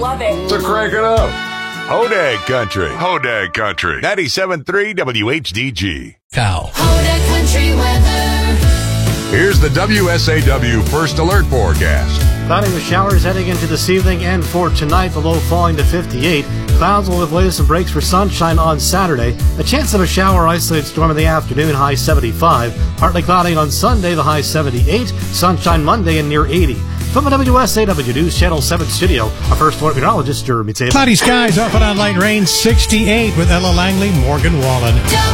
love it. So crank it up. Hodag Country. 97.3 WHDG. Cow. Hodag Country weather. Here's the WSAW First Alert forecast. Cloudy with showers heading into this evening and for tonight, the low falling to 58. Clouds will give way to some breaks for sunshine on Saturday. A chance of a shower or isolated storm in the afternoon, high 75. Partly cloudy on Sunday, the high 78. Sunshine Monday and near 80. From a WSAW News Channel 7 studio, our first alert meteorologist, Jeremy Taylor. Cloudy skies, off and on light rain, 68 with Ella Langley, Morgan Wallen.